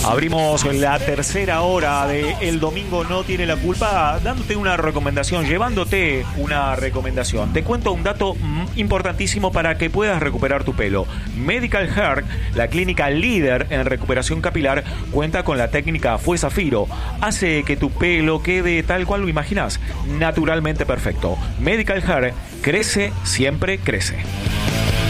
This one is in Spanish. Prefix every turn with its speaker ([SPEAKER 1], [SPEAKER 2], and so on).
[SPEAKER 1] Abrimos la tercera hora de El Domingo No Tiene la Culpa, dándote una recomendación, llevándote una recomendación. Te cuento un dato importantísimo para que puedas recuperar tu pelo. Medical Hair, la clínica líder en recuperación capilar, cuenta con la técnica Fue Zafiro. Hace que tu pelo quede tal cual lo imaginas, naturalmente perfecto. Medical Hair crece, siempre crece.